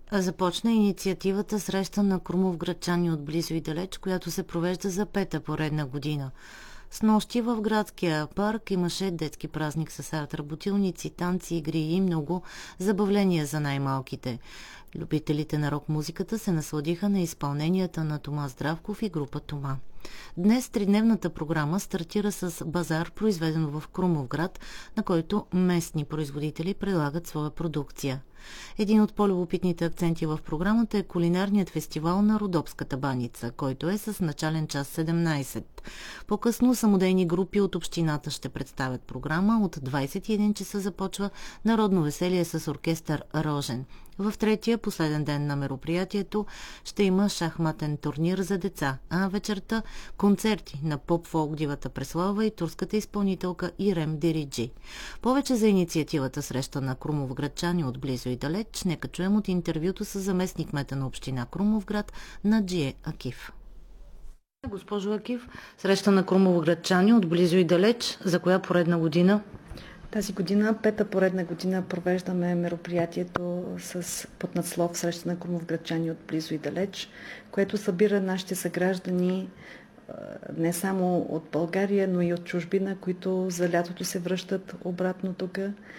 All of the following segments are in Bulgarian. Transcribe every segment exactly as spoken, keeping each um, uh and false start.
Започна инициативата Среща на крумовградчани от близо и далеч, която се провежда за пета поредна година. Снощи в градския парк имаше детски празник с арт-работилници, танци, игри и много забавления за най-малките. Любителите на рок-музиката се насладиха на изпълненията на Тома Здравков и група Тома. Днес тридневната програма стартира с базар, произведен в Крумовград, на който местни производители предлагат своя продукция. Един от по-любопитните акценти в програмата е кулинарният фестивал на Родопската баница, който е с начален час седемнайсет. По-късно самодейни групи от общината ще представят програма. От двайсет и един часа започва народно веселие с оркестър Рожен. В третия, последен ден на мероприятието, ще има шахматен турнир за деца, а вечерта концерти на поп-фолк дивата Преслава и турската изпълнителка Ирем Дериджи. Повече за инициативата Среща на крумовградчани от близо и далеч нека чуем от интервюто с заместник-кмета на община Крумовград Наджие Акиф. Госпожо Акиф, Среща на крумовградчани от близо и далеч, за коя поредна година? Тази година, пета поредна година, провеждаме мероприятието с поднадслов Среща на крумовградчани от близо и далеч, което събира нашите съграждани не само от България, но и от чужбина, които за лятото се връщат обратно тук.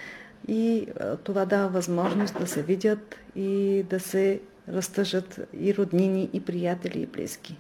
И това дава възможност да се видят и да се разтъжат и роднини, и приятели, и близки.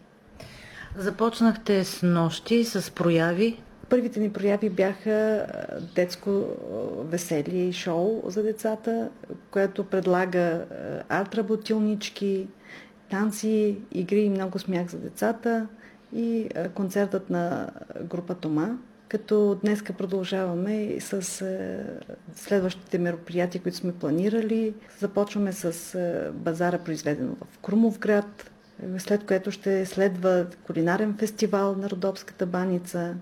Започнахте с нощи, с прояви. Първите ни прояви бяха детско веселие и шоу за децата, което предлага арт-работилнички, танци, игри и много смях за децата и концертът на група Тома. Като днеска продължаваме с следващите мероприятия, които сме планирали. Започваме с базара, произведено в Крумовград, след което ще следва кулинарен фестивал на Родопската баница.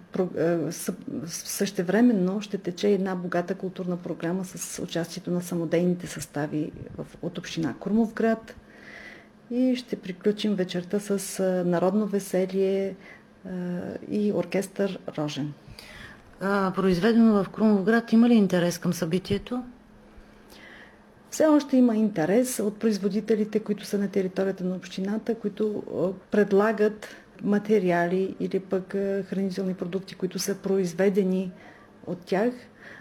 Същевременно ще тече една богата културна програма с участието на самодейните състави от община Крумовград. И ще приключим вечерта с народно веселие и оркестър Рожен. А, произведено в Крумовград, има ли интерес към събитието? Все още има интерес от производителите, които са на територията на общината, които предлагат материали или пък хранителни продукти, които са произведени от тях,